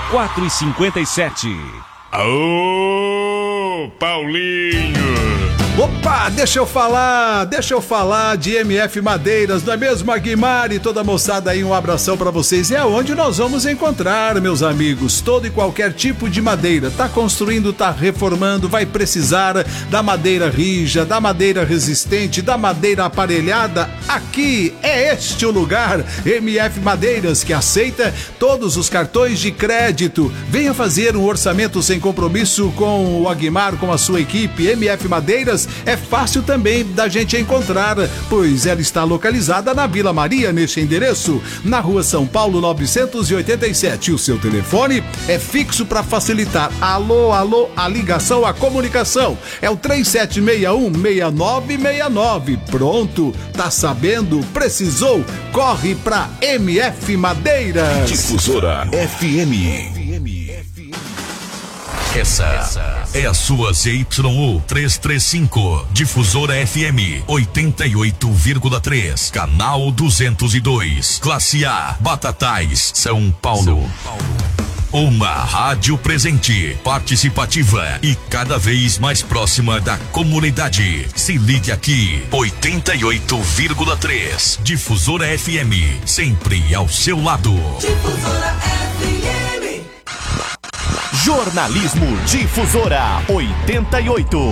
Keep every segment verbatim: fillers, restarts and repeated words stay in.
quatro e cinquenta e sete. Ô, Paulinho! Opa, deixa eu falar, deixa eu falar de M F Madeiras, não é mesmo, Aguimar? E toda a moçada aí, um abração pra vocês. É aonde nós vamos encontrar, meus amigos, todo e qualquer tipo de madeira. Tá construindo, tá reformando, vai precisar da madeira rija, da madeira resistente, da madeira aparelhada. Aqui é este o lugar. M F Madeiras, que aceita todos os cartões de crédito. Venha fazer um orçamento sem compromisso com o Aguimar, com a sua equipe. M F Madeiras é fácil também da gente encontrar, pois ela está localizada na Vila Maria, neste endereço, na Rua São Paulo novecentos e oitenta e sete. O seu telefone é fixo para facilitar. Alô, alô, a ligação, a comunicação. É o três sete seis um, seis nove seis nove. Pronto, tá sabendo? Precisou? Corre pra M F Madeiras. Difusora F M. Essa, Essa é a sua Z Y U trezentos e trinta e cinco, Difusora F M oitenta e oito vírgula três, canal duzentos e dois, classe A, Batatais, São Paulo. São Paulo. Uma rádio presente, participativa e cada vez mais próxima da comunidade. Se ligue aqui, oitenta e oito vírgula três, Difusora F M, sempre ao seu lado. Difusora F M. Jornalismo Difusora oitenta e oito.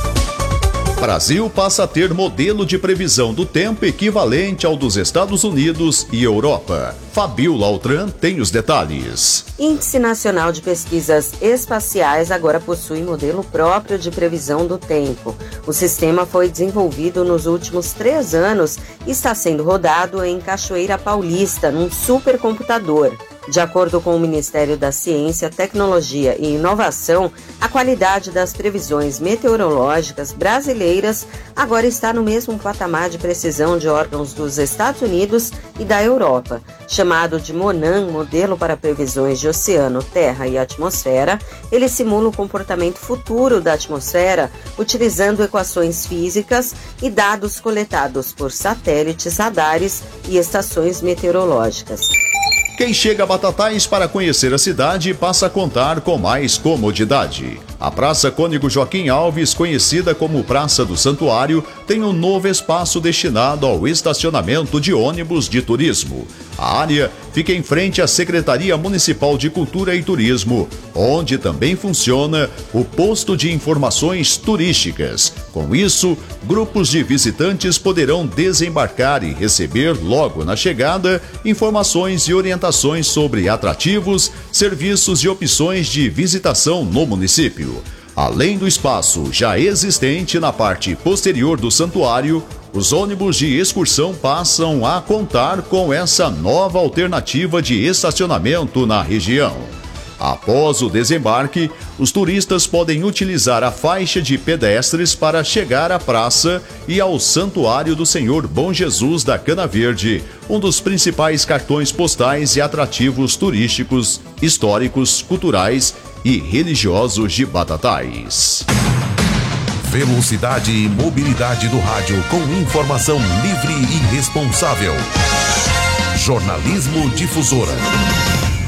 Brasil passa a ter modelo de previsão do tempo equivalente ao dos Estados Unidos e Europa. Fabiola Altran tem os detalhes. Índice Nacional de Pesquisas Espaciais agora possui modelo próprio de previsão do tempo. O sistema foi desenvolvido nos últimos três anos e está sendo rodado em Cachoeira Paulista, num supercomputador. De acordo com o Ministério da Ciência, Tecnologia e Inovação, a qualidade das previsões meteorológicas brasileiras agora está no mesmo patamar de precisão de órgãos dos Estados Unidos e da Europa. Chamado de MONAN, Modelo para Previsões de Oceano, Terra e Atmosfera, ele simula o comportamento futuro da atmosfera utilizando equações físicas e dados coletados por satélites, radares e estações meteorológicas. Quem chega a Batatais para conhecer a cidade passa a contar com mais comodidade. A Praça Cônego Joaquim Alves, conhecida como Praça do Santuário, tem um novo espaço destinado ao estacionamento de ônibus de turismo. A área fica em frente à Secretaria Municipal de Cultura e Turismo, onde também funciona o posto de informações turísticas. Com isso, grupos de visitantes poderão desembarcar e receber logo na chegada informações e orientações sobre atrativos, serviços e opções de visitação no município. Além do espaço já existente na parte posterior do santuário, os ônibus de excursão passam a contar com essa nova alternativa de estacionamento na região. Após o desembarque, os turistas podem utilizar a faixa de pedestres para chegar à praça e ao Santuário do Senhor Bom Jesus da Cana Verde, um dos principais cartões postais e atrativos turísticos, históricos, culturais e religiosos de Batatais. Velocidade e mobilidade do rádio com informação livre e responsável. Jornalismo Difusora.